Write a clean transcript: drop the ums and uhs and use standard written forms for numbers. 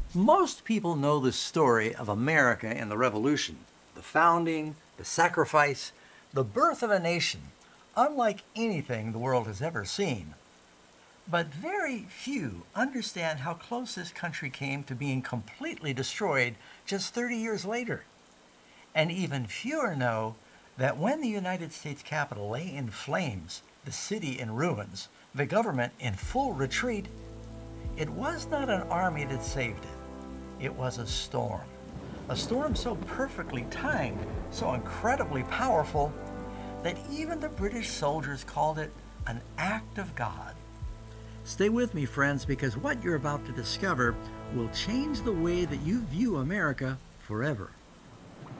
Most people know the story of America and the Revolution, the founding, the sacrifice, the birth of a nation, unlike anything the world has ever seen. But very few understand how close this country came to being completely destroyed just 30 years later. And even fewer know that when the United States Capitol lay in flames, the city in ruins, the government in full retreat, it was not an army that saved it. It was a storm. A storm so perfectly timed, so incredibly powerful, that even the British soldiers called it an act of God. Stay with me, friends, because what you're about to discover will change the way that you view America forever.